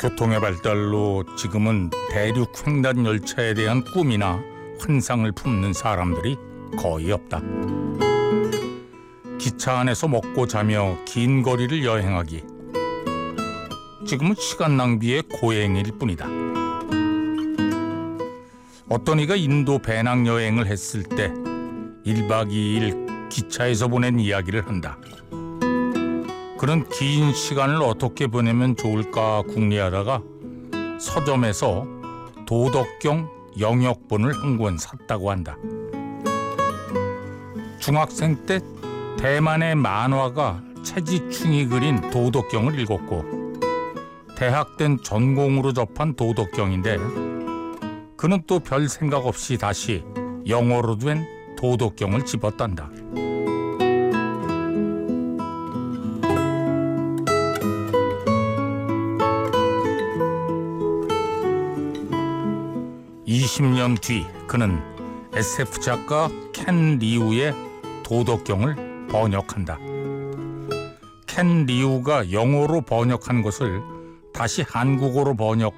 교통의 발달로 지금은 대륙 횡단 열차에 대한 꿈이나 환상을 품는 사람들이 거의 없다. 기차 안에서 먹고 자며 긴 거리를 여행하기, 지금은 시간 낭비의 고행일 뿐이다. 어떤 이가 인도 배낭 여행을 했을 때 1박 2일 기차에서 보낸 이야기를 한다. 그는 긴 시간을 어떻게 보내면 좋을까 궁리하다가 서점에서 도덕경 영역본을 한 권 샀다고 한다. 중학생 때 대만의 만화가 최지충이 그린 도덕경을 읽었고 대학 땐 전공으로 접한 도덕경인데 그는 또 별 생각 없이 다시 영어로 된 도덕경을 집었단다. (20년) 뒤 그는 SF 작가 켄 리우의 도덕경을 번역한다. 켄 리우가 영어로 번역한 것을 다시 한국어로 번역